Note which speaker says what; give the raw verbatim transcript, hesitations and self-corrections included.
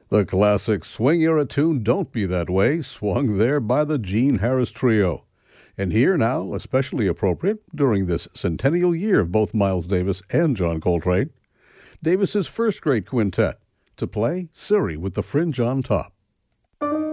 Speaker 1: The classic Swing Era tune Don't Be That Way, swung there by the Gene Harris Trio. And here now, especially appropriate during this centennial year of both Miles Davis and John Coltrane, Davis's first great quintet, to play Surrey with the Fringe on Top.